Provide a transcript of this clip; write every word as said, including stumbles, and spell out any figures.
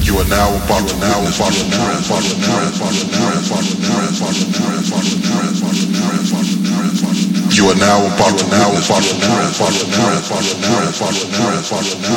You are now about to now about to now about to now about to now about to now about to now about to now about to now about to now. You are now about to now about to now about to now about to now about to now about to now.